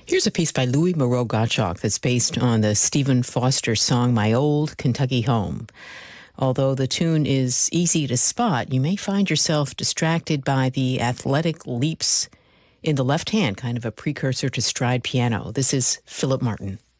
Here's a piece by Louis Moreau Gottschalk that's based on the Stephen Foster song, My Old Kentucky Home. Although the tune is easy to spot, you may find yourself distracted by the athletic leaps in the left hand, kind of a precursor to stride piano. This is Philip Martin.